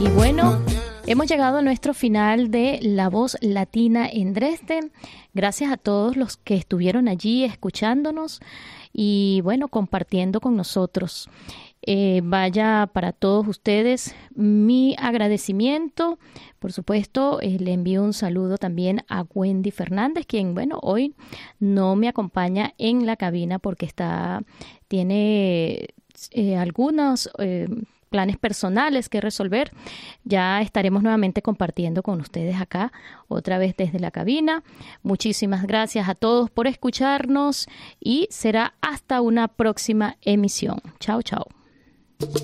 Y bueno, hemos llegado a nuestro final de La Voz Latina en Dresde. Gracias a todos los que estuvieron allí escuchándonos y bueno, compartiendo con nosotros. Vaya para todos ustedes mi agradecimiento. Por supuesto, le envío un saludo también a Wendy Fernández, quien, bueno, hoy no me acompaña en la cabina porque tiene algunos planes personales que resolver. Ya estaremos nuevamente compartiendo con ustedes acá, otra vez desde la cabina. Muchísimas gracias a todos por escucharnos y será hasta una próxima emisión. Chao, chao.